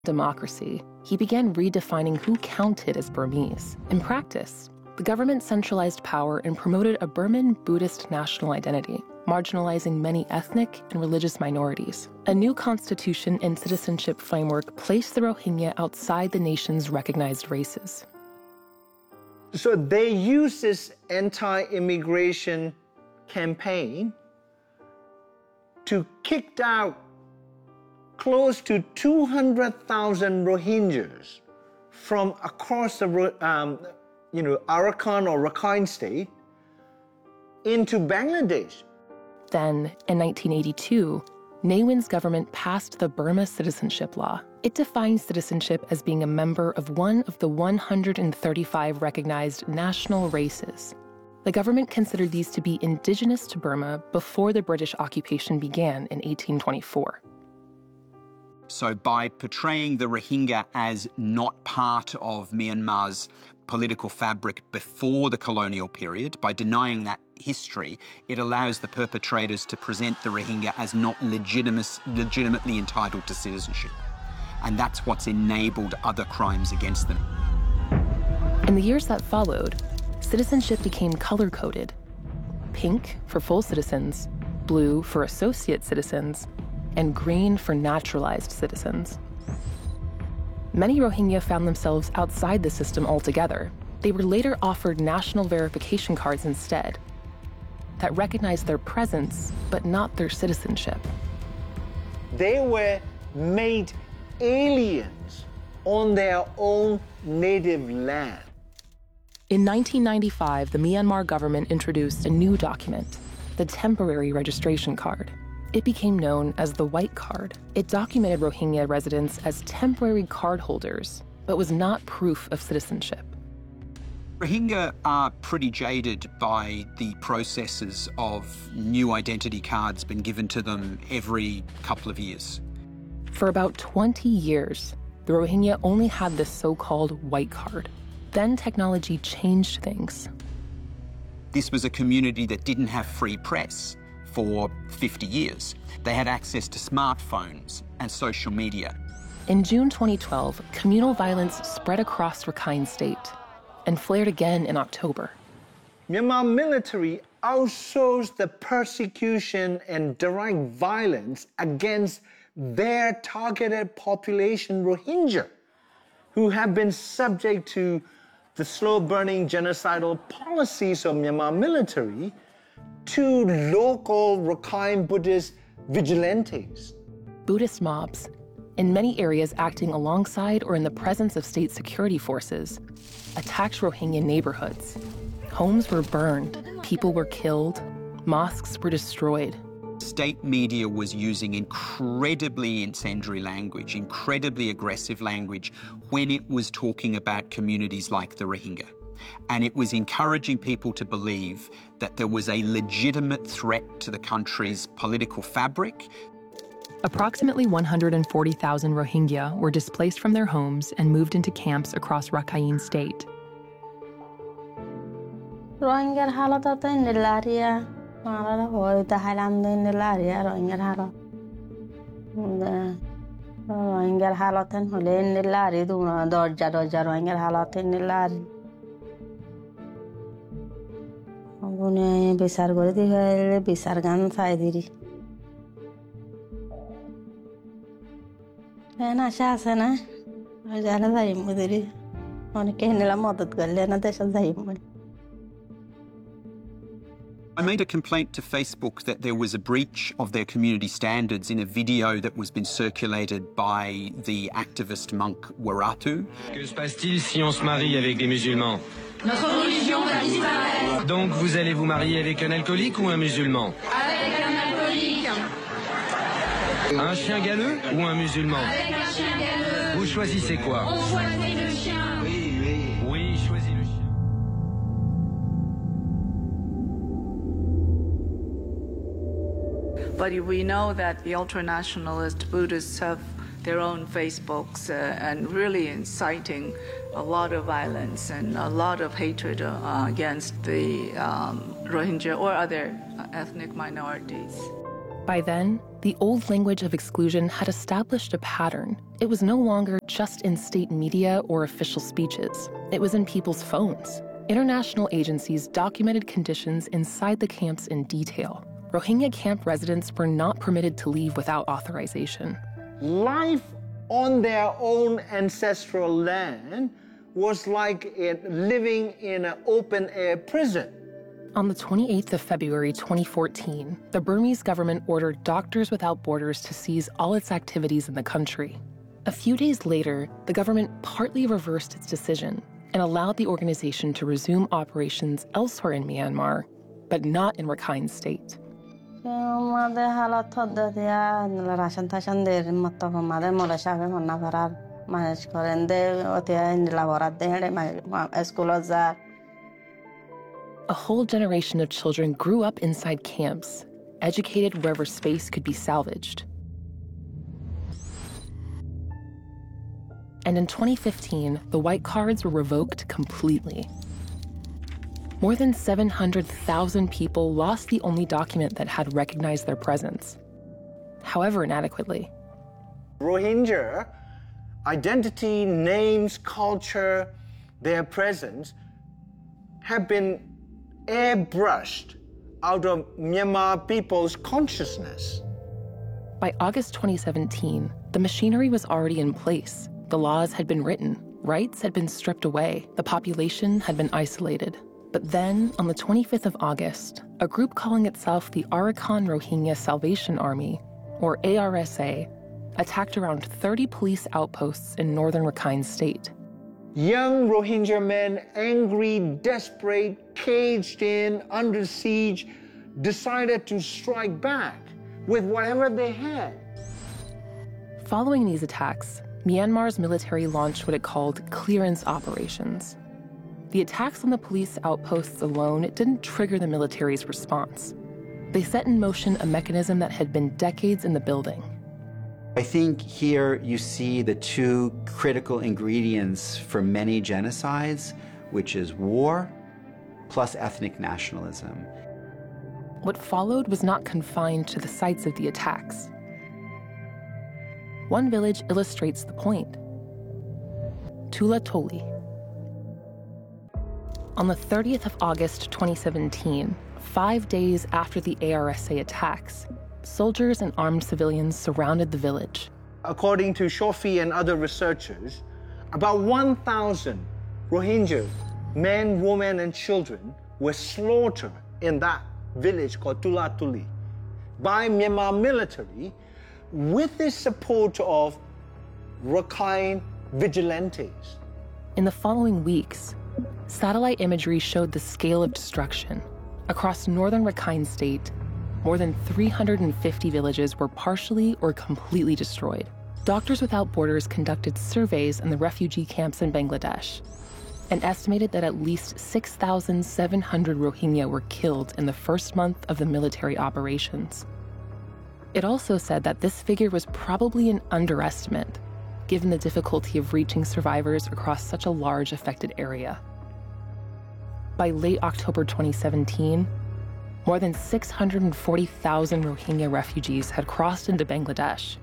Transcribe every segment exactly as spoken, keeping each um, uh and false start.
democracy, he began redefining who counted as Burmese. In practice, the government centralized power and promoted a Burman Buddhist national identity, marginalizing many ethnic and religious minorities. A new constitution and citizenship framework placed the Rohingya outside the nation's recognized races. So they used this anti-immigration campaign to kick out close to two hundred thousand Rohingyas from across the um, you know, Arakan or Rakhine state into Bangladesh. Then, in nineteen eighty-two, Ne Win's government passed the Burma Citizenship Law. It defines citizenship as being a member of one of the one hundred thirty-five recognized national races. The government considered these to be indigenous to Burma before the British occupation began in eighteen twenty-four. So by portraying the Rohingya as not part of Myanmar's political fabric before the colonial period, by denying that history, it allows the perpetrators to present the Rohingya as not legitimate, legitimately entitled to citizenship. And that's what's enabled other crimes against them. In the years that followed, citizenship became color-coded. Pink for full citizens, blue for associate citizens, and green for naturalized citizens. Many Rohingya found themselves outside the system altogether. They were later offered national verification cards instead that recognized their presence, but not their citizenship. They were made aliens on their own native land. In nineteen ninety-five, the Myanmar government introduced a new document, the Temporary Registration Card. It became known as the White Card. It documented Rohingya residents as temporary card holders, but was not proof of citizenship. Rohingya are pretty jaded by the processes of new identity cards being given to them every couple of years. For about twenty years, the Rohingya only had this so-called White Card. Then technology changed things. This was a community that didn't have free press for fifty years. They had access to smartphones and social media. In June twenty twelve, communal violence spread across Rakhine State and flared again in October. Myanmar military outsourced the persecution and direct violence against their targeted population Rohingya, who have been subject to the slow-burning genocidal policies of Myanmar military, to local Rakhine Buddhist vigilantes. Buddhist mobs, in many areas acting alongside or in the presence of state security forces, attacked Rohingya neighborhoods. Homes were burned, people were killed, mosques were destroyed. State media was using incredibly incendiary language, incredibly aggressive language when it was talking about communities like the Rohingya. And it was encouraging people to believe that there was a legitimate threat to the country's political fabric. Approximately one hundred forty thousand Rohingya were displaced from their homes and moved into camps across Rakhine State. Rohingya halat in the area, Mara the Highland in the area, Rohingya halat. Rohingya halat and Hole in the Lari, do Dorja Roja Rohingya halat in the Lari. Bune besar gore dihe besar gan faidiri. Ena shasa na, jana zaim mudiri. One kehne la madad kar lena desha zaim mud. I made a complaint to Facebook that there was a breach of their community standards in a video that was been circulated by the activist monk Waratu. Que se passe-t-il si on se marie avec des musulmans? Notre religion va disparaître. Donc vous allez vous marier avec un alcoolique ou un musulman? Avec un alcoolique. Un chien galeux ou un musulman? Avec un chien galeux. Vous choisissez quoi? On choisit le chien. Oui, oui. Oui, choisis le chien. But we know that the ultranationalist Buddhists have their own Facebooks uh, and really inciting a lot of violence and a lot of hatred uh, against the um, Rohingya or other ethnic minorities. By then, The old language of exclusion had established a pattern. It was no longer just in state media or official speeches. It was in people's phones. International agencies documented conditions inside the camps in detail. Rohingya camp residents were not permitted to leave without authorization. Life on their own ancestral land was like it living in an open-air prison. On the twenty-eighth of February twenty fourteen, the Burmese government ordered Doctors Without Borders to seize all its activities in the country. A few days later, the government partly reversed its decision and allowed the organization to resume operations elsewhere in Myanmar, but not in Rakhine State. A whole generation of children grew up inside camps, educated wherever space could be salvaged. And in twenty fifteen, the white cards were revoked completely. More than seven hundred thousand people lost the only document that had recognized their presence, however inadequately. Rohingya identity, names, culture, their presence have been airbrushed out of Myanmar people's consciousness. By August twenty seventeen, the machinery was already in place. The laws had been written, rights had been stripped away, the population had been isolated. But then, on the twenty-fifth of August, a group calling itself the Arakan Rohingya Salvation Army, or A R S A, attacked around thirty police outposts in northern Rakhine State. Young Rohingya men, angry, desperate, caged in, under siege, decided to strike back with whatever they had. Following these attacks, Myanmar's military launched what it called clearance operations. The attacks on the police outposts alone didn't trigger the military's response. They set in motion a mechanism that had been decades in the building. I think here you see the two critical ingredients for many genocides, which is war plus ethnic nationalism. What followed was not confined to the sites of the attacks. One village illustrates the point. Tula Toli. On the thirtieth of August twenty seventeen, five days after the A R S A attacks, soldiers and armed civilians surrounded the village. According to Shofi and other researchers, about one thousand Rohingya men, women, and children were slaughtered in that village called Tula Tuli by Myanmar military with the support of Rakhine vigilantes. In the following weeks, satellite imagery showed the scale of destruction. Across northern Rakhine State, more than three hundred fifty villages were partially or completely destroyed. Doctors Without Borders conducted surveys in the refugee camps in Bangladesh and estimated that at least six thousand seven hundred Rohingya were killed in the first month of the military operations. It also said that this figure was probably an underestimate, given the difficulty of reaching survivors across such a large affected area. By late October twenty seventeen, more than six hundred forty thousand Rohingya refugees had crossed into Bangladesh.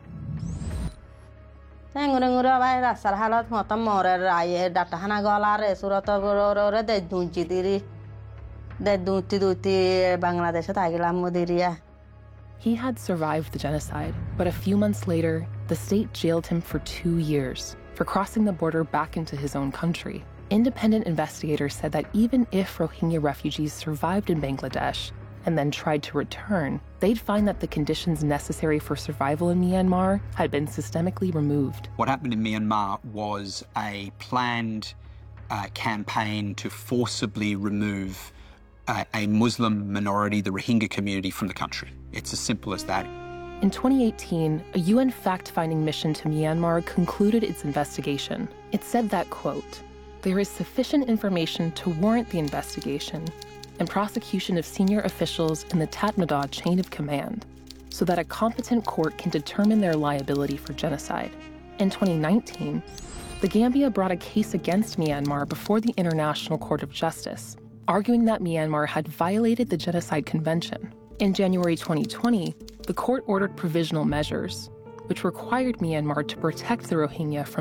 He had survived the genocide, but a few months later, the state jailed him for two years for crossing the border back into his own country. Independent investigators said that even if Rohingya refugees survived in Bangladesh and then tried to return, they'd find that the conditions necessary for survival in Myanmar had been systemically removed. What happened in Myanmar was a planned uh, campaign to forcibly remove uh, a Muslim minority, the Rohingya community, from the country. It's as simple as that. In twenty eighteen, a U N fact-finding mission to Myanmar concluded its investigation. It said that, quote, "There is sufficient information to warrant the investigation and prosecution of senior officials in the Tatmadaw chain of command so that a competent court can determine their liability for genocide." In twenty nineteen, the Gambia brought a case against Myanmar before the International Court of Justice, arguing that Myanmar had violated the Genocide Convention. In January twenty twenty, the court ordered provisional measures, which required Myanmar to protect the Rohingya from